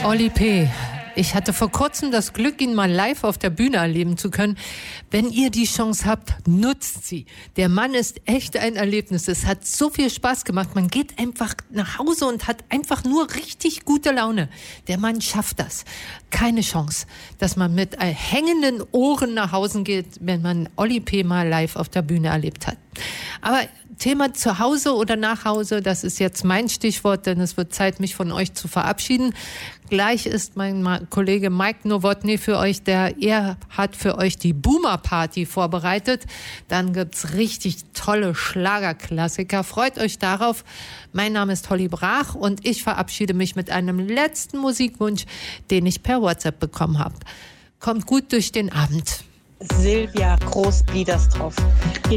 Oli P. Ich hatte vor kurzem das Glück, ihn mal live auf der Bühne erleben zu können. Wenn ihr die Chance habt, nutzt sie. Der Mann ist echt ein Erlebnis. Es hat so viel Spaß gemacht. Man geht einfach nach Hause und hat einfach nur richtig gute Laune. Der Mann schafft das. Keine Chance, dass man mit hängenden Ohren nach Hause geht, wenn man Oli P. mal live auf der Bühne erlebt hat. Aber Thema zu Hause oder nach Hause, das ist jetzt mein Stichwort, denn es wird Zeit, mich von euch zu verabschieden. Gleich ist mein Kollege Mike Nowotny für euch, er hat für euch die Boomer Party vorbereitet. Dann gibt's richtig tolle Schlagerklassiker. Freut euch darauf. Mein Name ist Holly Brach und ich verabschiede mich mit einem letzten Musikwunsch, den ich per WhatsApp bekommen habe. Kommt gut durch den Abend. Silvia Groß-Biedersdorf.